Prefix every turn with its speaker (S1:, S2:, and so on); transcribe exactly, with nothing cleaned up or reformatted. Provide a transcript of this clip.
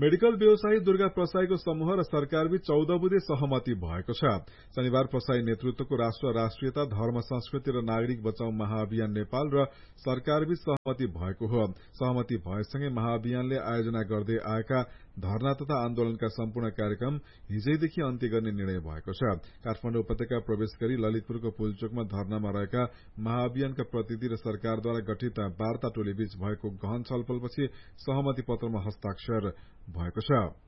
S1: Medical व्यवसायी दुर्गा प्रसाईको समूह र सरकारबीच चौध बुधे सहमति भएको छ। शनिबार प्रसाई नेतृत्वको राष्ट्र राष्ट्रियता धर्म संस्कृति र नागरिक बचाउ महाअभियान नेपाल र सरकारबीच सहमति भएको हो। सहमति भएसँगै महाअभियानले आयोजना गर्दै आएका धरना तथा आन्दोलनका सम्पूर्ण कार्यक्रम हिजैदेखि अन्त्य गर्ने निर्णय भएको छ। काठमाडौँ उपत्यका प्रवेश गरी ललितपुरको पुलचोकमा धरनामा रहेका महाअभियानका प्रतिनिधि र सरकारद्वारा गठित वार्ता टोलीबीच भएको गहन छलफलपछि सहमति पत्रमा हस्ताक्षर भएको छ।